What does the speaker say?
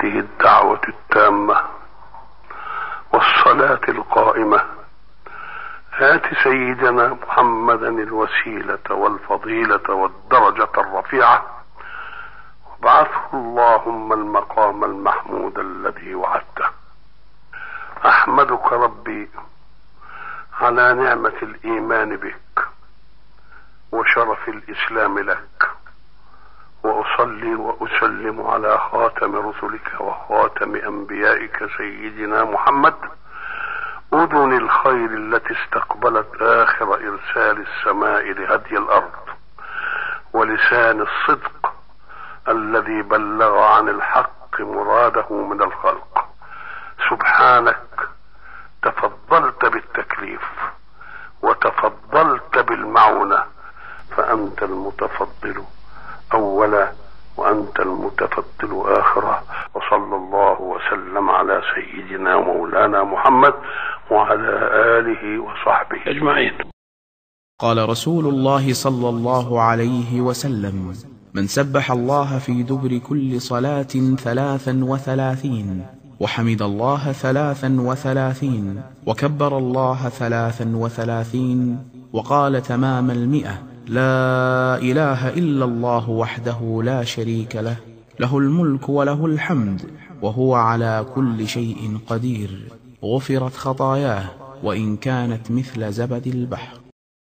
هذه الدعوة التامة والصلاة القائمة آت سيدنا محمدا الوسيلة والفضيلة والدرجة الرفيعة وابعثه اللهم المقام المحمود الذي وعدته. أحمدك ربي على نعمة الإيمان بك وشرف الإسلام لك، وأصلي وأسلم على خاتم رسلك وخاتم أنبيائك سيدنا محمد، أذن الخير التي استقبلت آخر إرسال السماء لهدي الأرض، ولسان الصدق الذي بلغ عن الحق مراده من الخلق. سبحانك تفضلت بالتكليف وتفضلت بالمعونة، فأنت المتفضل أولا وأنت المتفضل آخرا. وصلى الله وسلم على سيدنا مولانا محمد وعلى آله وصحبه أجمعين. قال رسول الله صلى الله عليه وسلم: من سبح الله في دبر كل صلاة 33 وحمد الله 33 وكبر الله 33 وقال تمام 100: لا إله إلا الله وحده لا شريك له، له الملك وله الحمد وهو على كل شيء قدير، غفرت خطاياه وإن كانت مثل زبد البحر.